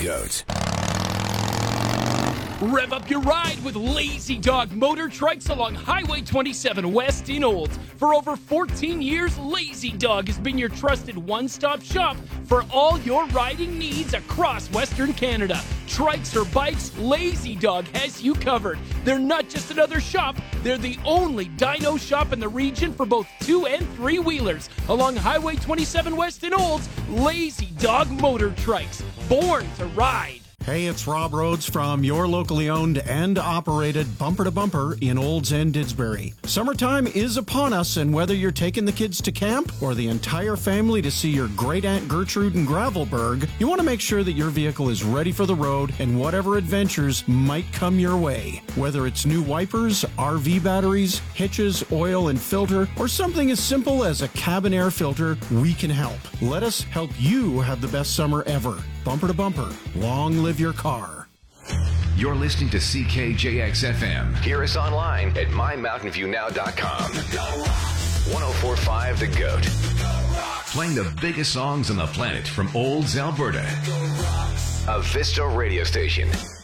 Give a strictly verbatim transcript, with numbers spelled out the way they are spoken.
GOAT. Rev up your ride with Lazy Dog Motor Trikes along Highway twenty-seven West in Olds. For over fourteen years, Lazy Dog has been your trusted one-stop shop for all your riding needs across Western Canada. Trikes or bikes, Lazy Dog has you covered. They're not just another shop, they're the only dyno shop in the region for both two and three-wheelers. Along Highway twenty-seven West in Olds, Lazy Dog Motor Trikes, born to ride. Hey, it's Rob Rhodes from your locally owned and operated Bumper to Bumper in Olds and Didsbury. Summertime is upon us, and whether you're taking the kids to camp or the entire family to see your great Aunt Gertrude in Gravelberg, you want to make sure that your vehicle is ready for the road and whatever adventures might come your way. Whether it's new wipers, R V batteries, hitches, oil and filter, or something as simple as a cabin air filter, we can help. Let us help you have the best summer ever. Bumper to Bumper. Long live your car. You're listening to C K J X F M. Hear us online at my mountain view now dot com. one oh four point five The GOAT. Playing the biggest songs on the planet from Olds, Alberta. A Vista radio station.